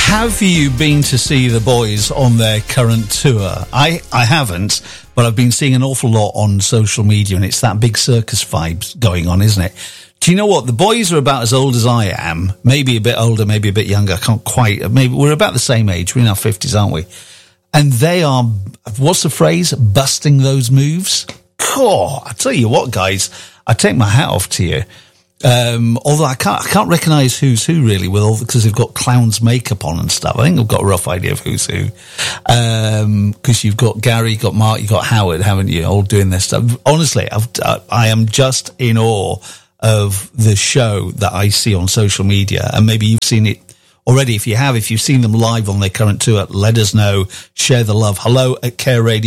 Have you been to see the boys on their current tour? I haven't, but I've been seeing an awful lot on social media, and it's that big circus vibes going on, isn't it? Do you know what? The boys are about as old as I am, maybe a bit older, maybe a bit younger. I can't quite, maybe we're about the same age. We're in our 50s, aren't we? And they are, what's the phrase? Busting those moves. Oh, I tell you what, guys, I take my hat off to you. Although I can't recognise who's who really because they've got clown's makeup on and stuff. I think I've got a rough idea of who's who. Because you've got Gary, you've got Mark, you've got Howard, haven't you? All doing this stuff. Honestly, I am just in awe of the show that I see on social media. And maybe you've seen it already. If you've seen them live on their current tour, let us know. Share the love. Hello@careradio.co.uk.